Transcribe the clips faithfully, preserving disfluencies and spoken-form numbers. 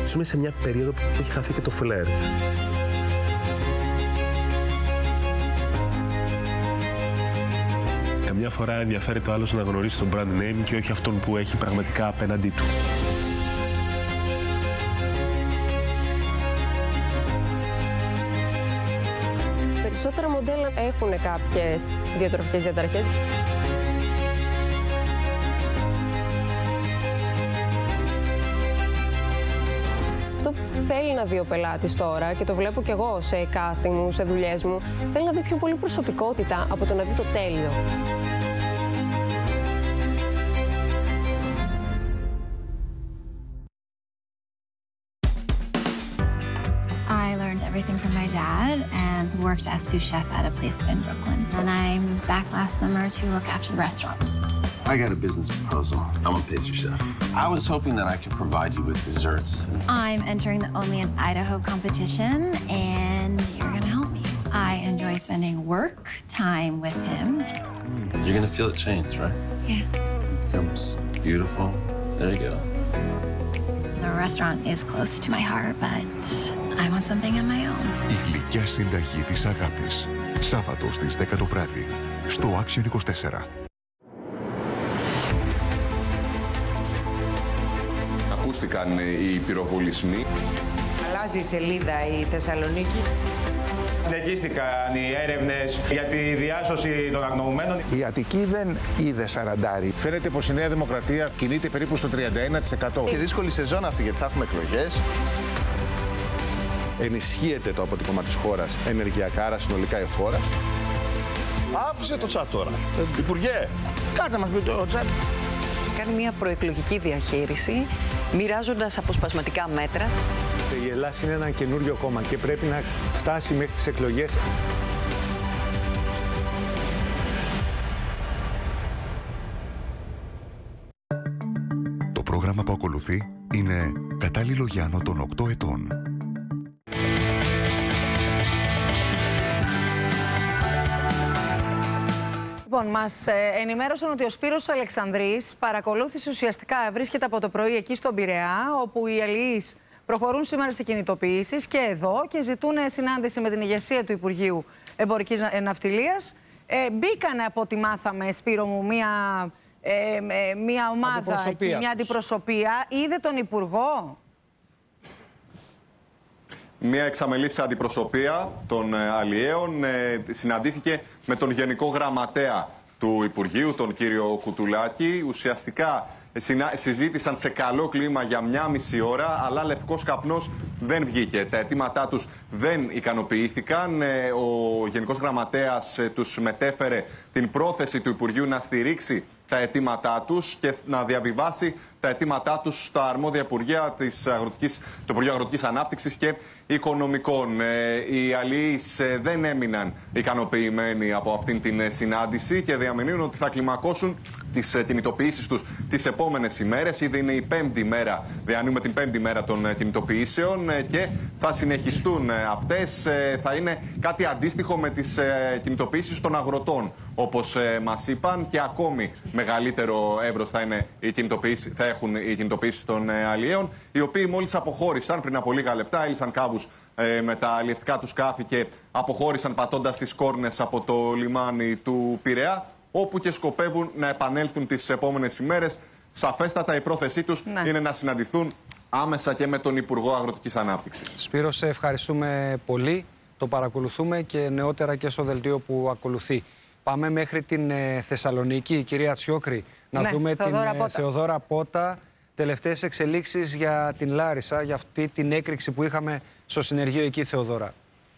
Ζούμε σε μια περίοδο που έχει χαθεί και το φλερτ. Καμιά φορά ενδιαφέρεται ο άλλος να γνωρίσει τον brand name και όχι αυτόν που έχει πραγματικά απέναντί του. Περισσότερα μοντέλα έχουν κάποιες διατροφικές διαταραχές. Αυτό που θέλει να δει ο πελάτης τώρα, και το βλέπω κι εγώ σε casting μου, σε δουλειές μου, θέλει να δει πιο πολύ προσωπικότητα από το να δει το τέλειο. I learned everything from my dad and worked as sous chef at a place in Brooklyn. Then I moved back last summer to look after the restaurant. I got a business proposal. I'm a pastry chef. I was hoping that I could provide you with desserts. I'm entering the Only in Idaho competition, and you're gonna help me. I enjoy spending work time with him. Mm. You're gonna feel it change, right? Yeah. It becomes beautiful. There you go. The restaurant is close to my heart, but I want something of my own. Η γλυκιά συνταγή της αγάπης. Σάββατο στις δέκα το βράδυ, στο Action είκοσι τέσσερα. Ακούστηκαν οι πυροβολισμοί. Αλλάζει η σελίδα η Θεσσαλονίκη. Συνεχίστηκαν οι έρευνες για τη διάσωση των αγνοωμένων. Η Αττική δεν είδε σαραντάρι. Φαίνεται πως η Νέα Δημοκρατία κινείται περίπου στο τριάντα ένα τοις εκατό. Και δύσκολη σεζόν αυτή, γιατί θα έχουμε εκλογές. Ενισχύεται το αποτύπωμα της χώρας ενεργειακά, άρα συνολικά η χώρα. Άφησε το τσάτ τώρα. Υπουργέ, κάτε μας πει το τσάτ. Κάνει μια προεκλογική διαχείριση, μοιράζοντας αποσπασματικά μέτρα. Η Ελλάδα είναι ένα καινούριο κόμμα και πρέπει να φτάσει μέχρι τις εκλογές. Το πρόγραμμα που ακολουθεί είναι κατάλληλο για άνω των οκτώ ετών. Λοιπόν, μας ενημέρωσαν ότι ο Σπύρος Αλεξανδρής παρακολούθησε ουσιαστικά, βρίσκεται από το πρωί εκεί στον Πειραιά, όπου οι αλληλείς προχωρούν σήμερα σε κινητοποιήσεις και εδώ και ζητούν συνάντηση με την ηγεσία του Υπουργείου Εμπορικής Ναυτιλίας. Ε, μπήκανε, από ό,τι μάθαμε, Σπύρο μου, μία, ε, ε, μία ομάδα, εκεί, μία αντιπροσωπεία. Είδε τον Υπουργό. Μια εξαμελής αντιπροσωπεία των αλλιέων ε, συναντήθηκε με τον Γενικό Γραμματέα του Υπουργείου, τον κύριο Κουτουλάκη. Ουσιαστικά συζήτησαν σε καλό κλίμα για μια μισή ώρα, αλλά λευκός καπνός δεν βγήκε. Τα αιτήματά τους δεν ικανοποιήθηκαν. Ο Γενικός Γραμματέας τους μετέφερε την πρόθεση του Υπουργείου να στηρίξει τα αιτήματά τους και να διαβιβάσει τα αιτήματά τους στα αρμόδια Υπουργεία της Αγροτικής, το Υπουργείο Αγροτικής Ανάπτυξης και Οικονομικών. Οι αλληλείς δεν έμειναν ικανοποιημένοι από αυτήν την συνάντηση και διαμηνύουν ότι θα κλιμακώσουν τις κινητοποιήσεις τους τις επόμενες ημέρες. Ήδη είναι η πέμπτη μέρα, διανύουμε την πέμπτη μέρα των κινητοποιήσεων και θα συνεχιστούν αυτές. Θα είναι κάτι αντίστοιχο με τις κινητοποιήσεις των αγροτών, όπως μας είπαν, και ακόμη μεγαλύτερο εύρος θα, είναι οι θα έχουν οι κινητοποιήσεις των αλλιέων, οι οποίοι μόλις αποχώρησαν πριν από λίγα λεπτά, έλυσαν κάβους ε, με τα αλλιευτικά τους σκάφη και αποχώρησαν πατώντας τις κόρνες από το λιμάνι του Πειραιά, όπου και σκοπεύουν να επανέλθουν τις επόμενες ημέρες. Σαφέστατα η πρόθεσή τους ναι. είναι να συναντηθούν άμεσα και με τον Υπουργό Αγροτικής Ανάπτυξης. Σπύρο, σε ευχαριστούμε πολύ. Το παρακολουθούμε και νεότερα και στο δελτίο που ακολουθεί. Πάμε μέχρι την ε, Θεσσαλονίκη, κυρία Τσιόκρη, να ναι, δούμε Θεοδόρα την ε, Θεοδόρα Πότα. Τελευταίες εξελίξεις για την Λάρισα, για αυτή την έκρηξη που είχαμε στο συνεργείο εκεί, Θεοδόρα.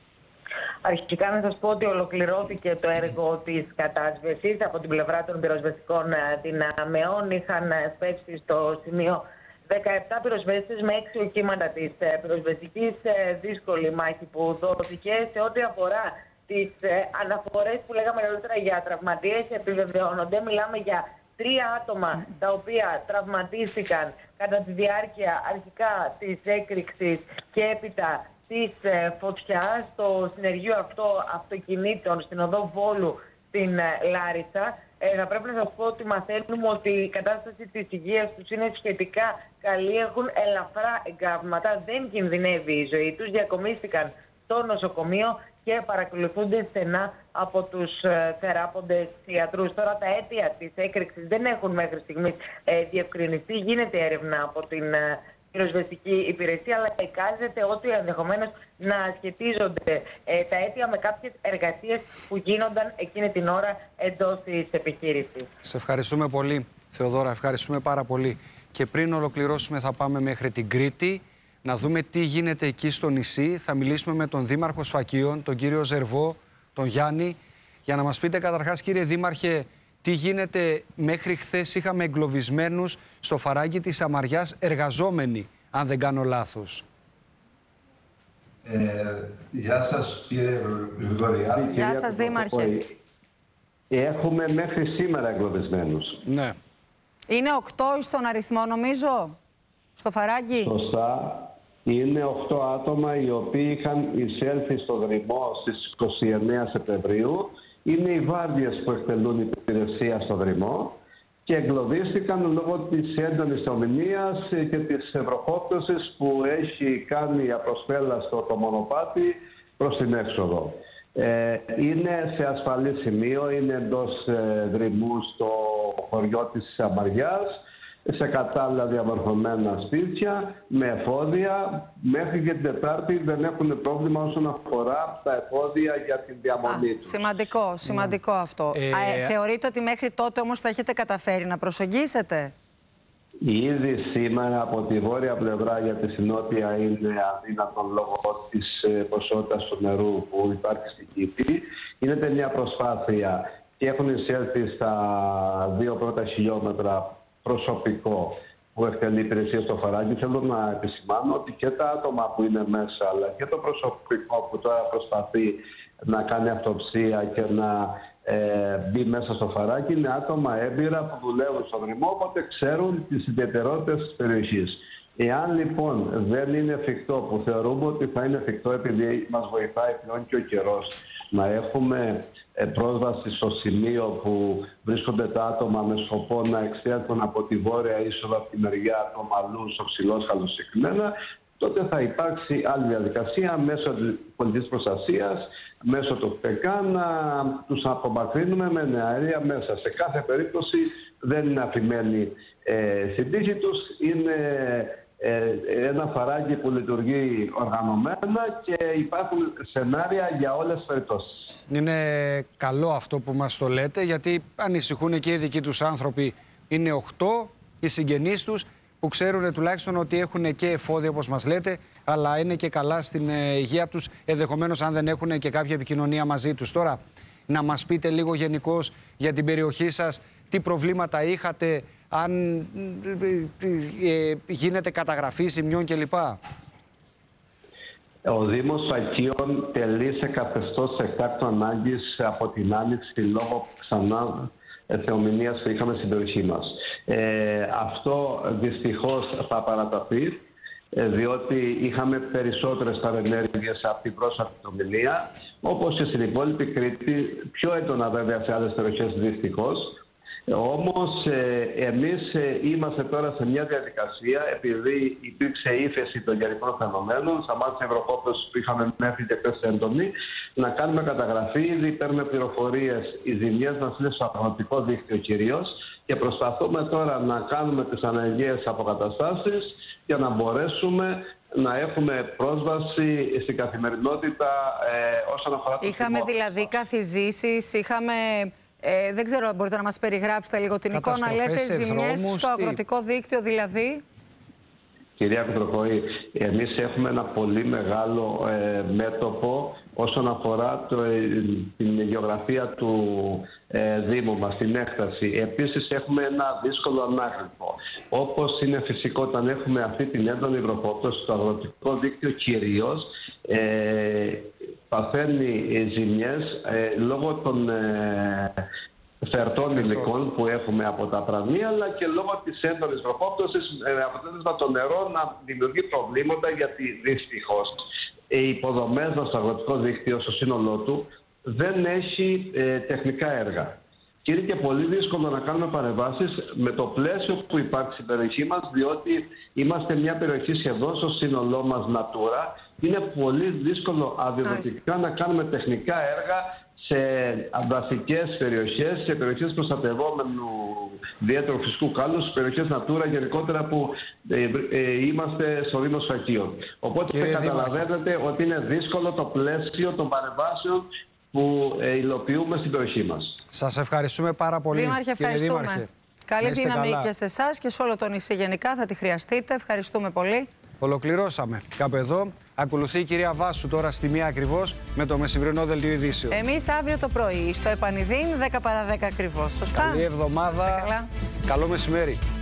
Αρχικά να σας πω ότι ολοκληρώθηκε το έργο της κατάσβεσης. Από την πλευρά των πυροσβεστικών δυνάμεων είχαν σπεύσει στο σημείο δεκαεπτά πυροσβέστες με έξι οχήματα της πυροσβεστικής. Δύσκολη μάχη που δόθηκε. Σε ό,τι αφορά τις αναφορές που λέγαμε νωρίτερα για τραυματίες, επιβεβαιώνονται. Μιλάμε για τρία άτομα τα οποία τραυματίστηκαν κατά τη διάρκεια αρχικά της έκρηξης και έπειτα της φωτιάς στο συνεργείο αυτό αυτοκινήτων στην οδό Βόλου στην Λάρισα. Ε, θα πρέπει να σας πω ότι μαθαίνουμε ότι η κατάσταση της υγείας τους είναι σχετικά καλή, έχουν ελαφρά εγκάβματα, δεν κινδυνεύει η ζωή τους, διακομίστηκαν στο νοσοκομείο και παρακολουθούνται στενά από τους ε, θεράποντες ιατρούς. Τώρα τα αίτια της έκρηξης δεν έχουν μέχρι στιγμής ε, διευκρινιστεί, γίνεται έρευνα από την ε, πυροσβεστική υπηρεσία, αλλά εικάζεται ότι ενδεχομένως να σχετίζονται ε, τα αίτια με κάποιες εργασίες που γίνονταν εκείνη την ώρα εντός της επιχείρησης. Σε ευχαριστούμε πολύ, Θεοδόρα, ευχαριστούμε πάρα πολύ. Και πριν ολοκληρώσουμε θα πάμε μέχρι την Κρήτη, να δούμε τι γίνεται εκεί στο νησί. Θα μιλήσουμε με τον Δήμαρχο Σφακίων, τον κύριο Ζερβό, τον Γιάννη, για να μας πείτε καταρχάς, κύριε Δήμαρχε, τι γίνεται. Μέχρι χθες είχαμε εγκλωβισμένους στο φαράγγι της Αμαριάς εργαζόμενοι, αν δεν κάνω λάθος. Ε, γεια σας κύριε Γρηγοριάδη. Γεια σας Δήμαρχε. Έχουμε μέχρι σήμερα εγκλωβισμένους. Ναι. Είναι οκτώ στον αριθμό νομίζω, στο φαράγγι. Σωστά. Είναι οκτώ άτομα οι οποίοι είχαν εισέλθει στο Δρυμό στις είκοσι εννέα Σεπτεμβρίου. Είναι οι βάρδιες που εκτελούν υπηρεσία στο Δρυμό και εγκλωβίστηκαν λόγω της έντονης θεομηνίας και της βροχόπτωσης που έχει κάνει απροσπέλαστο το μονοπάτι προς την έξοδο. Ε, είναι σε ασφαλή σημείο, είναι εντός ε, Δρυμού στο χωριό της Αμαριάς, σε κατάλληλα διαμορφωμένα σπίτια, με εφόδια. Μέχρι και την Τετάρτη δεν έχουν πρόβλημα όσον αφορά τα εφόδια για την διαμονή τους. Σημαντικό, σημαντικό mm. αυτό. Ε... Α, ε, θεωρείτε ότι μέχρι τότε όμως θα έχετε καταφέρει να προσεγγίσετε? Ήδη σήμερα από τη βόρεια πλευρά, γιατί στη νότια είναι αδύνατον λόγω της ποσότητας του νερού που υπάρχει στην Κύπη, γίνεται μια προσπάθεια και έχουν εισέλθει στα δύο πρώτα χιλιόμετρα προσωπικό που εκτελεί υπηρεσία στο φαράγγι. Θέλω να επισημάνω ότι και τα άτομα που είναι μέσα, αλλά και το προσωπικό που τώρα προσπαθεί να κάνει αυτοψία και να ε, μπει μέσα στο φαράγγι, είναι άτομα έμπειρα που δουλεύουν στο Δρυμό, οπότε ξέρουν τις ιδιαιτερότητες της περιοχής. Εάν λοιπόν δεν είναι εφικτό, που θεωρούμε ότι θα είναι εφικτό επειδή μας βοηθάει πλέον και ο καιρός, να έχουμε πρόσβαση στο σημείο που βρίσκονται τα άτομα με σκοπό να εξέλθουν από τη βόρεια είσοδο από τη μεριά του Ομαλού στο Ψηλόσχαλο συγκεκριμένα, τότε θα υπάρξει άλλη διαδικασία μέσω της πολιτικής προστασίας, μέσω του ΠΕΚΑ, να τους απομακρύνουμε με νεαρεία μέσα. Σε κάθε περίπτωση δεν είναι αφημένη ε, στην τύχη τους, είναι ε, ένα φαράγγι που λειτουργεί οργανωμένα και υπάρχουν σενάρια για όλες τις περιπτώσεις. Είναι καλό αυτό που μας το λέτε, γιατί ανησυχούν και οι δικοί τους άνθρωποι. Είναι οκτώ οι συγγενείς τους που ξέρουν τουλάχιστον ότι έχουν και εφόδια, όπως μας λέτε, αλλά είναι και καλά στην υγεία τους, ενδεχομένως αν δεν έχουν και κάποια επικοινωνία μαζί τους. Τώρα, να μας πείτε λίγο γενικώς για την περιοχή σας, τι προβλήματα είχατε, αν ε, γίνεται καταγραφή ζημιών κλπ. Ο Δήμος Σφακίων τελεί σε καθεστώς εκτάκτου ανάγκης από την Άνοιξη λόγω ξανά θεομηνίας που είχαμε στην περιοχή μας. Ε, αυτό δυστυχώς θα παραταθεί, διότι είχαμε περισσότερες παρενέργειες από την πρόσφατη θεομηνία, όπως και στην υπόλοιπη Κρήτη, πιο έντονα βέβαια σε άλλες περιοχές δυστυχώς. Όμως ε, εμείς ε, είμαστε τώρα σε μια διαδικασία, επειδή υπήρξε ύφεση των καιρικών φαινομένων, σταμάτησε η βροχόπτωση που είχαμε μέχρι και χθες έντονη, να κάνουμε καταγραφή. Ήδη παίρνουμε πληροφορίες, οι ζημιές μας είναι στο αγροτικό δίκτυο κυρίως, και προσπαθούμε τώρα να κάνουμε τις αναγκαίες αποκαταστάσεις για να μπορέσουμε να έχουμε πρόσβαση στην καθημερινότητα ε, όσον αφορά το Είχαμε θυμό. δηλαδή καθιζήσεις, είχαμε... Ε, δεν ξέρω, μπορείτε να μας περιγράψετε λίγο την εικόνα, λέτε ζημιές στο αγροτικό δίκτυο δηλαδή. Κυρία Κουτροκοή, εμείς έχουμε ένα πολύ μεγάλο ε, μέτωπο όσον αφορά το, ε, την γεωγραφία του ε, Δήμου μας, την έκταση. Επίσης έχουμε ένα δύσκολο ανάγλυφο. Όπως είναι φυσικό όταν έχουμε αυτή την έντονη βροχόπτωση στο αγροτικό δίκτυο κυρίως, ε, παθαίνει ζημιές ε, λόγω των ε, φερτών υλικών που έχουμε από τα πρανία, αλλά και λόγω της έντονης βροχόπτωσης, ε, αποτέλεσμα το νερό να δημιουργεί προβλήματα, γιατί δυστυχώς οι υποδομές μας στο αγροτικό δίκτυο στο σύνολό του δεν έχει ε, τεχνικά έργα. Και είναι και πολύ δύσκολο να κάνουμε παρεμβάσεις με το πλαίσιο που υπάρχει στην περιοχή μας, διότι είμαστε μια περιοχή σχεδόν στο σύνολό μας Natura. Είναι πολύ δύσκολο αδειοδοτικά να κάνουμε τεχνικά έργα σε δασικές περιοχές, σε περιοχές προστατευόμενου ιδιαίτερου φυσικού κάλους, σε περιοχές Natura γενικότερα που ε, ε, είμαστε στο Δήμο Σφακίων. Οπότε Κύριε καταλαβαίνετε Δήμαρχε. ότι είναι δύσκολο το πλαίσιο των παρεμβάσεων που ε, υλοποιούμε στην περιοχή μας. Σας ευχαριστούμε πάρα πολύ. Δήμαρχε, ευχαριστούμε. Δήμαρχε. Καλή δύναμη και σε εσάς και σε όλο το νησί γενικά. Θα τη χρειαστείτε. Ευχαριστούμε πολύ. Ολοκληρώσαμε κάπου εδώ. Ακολουθεί η κυρία Βάσου τώρα στη μία ακριβώς με το μεσημβρινό δελτίο ειδήσεων. Εμείς αύριο το πρωί στο Επανειδήν δέκα παρά δέκα ακριβώς. Σωστά. Καλή εβδομάδα. Καλό μεσημέρι.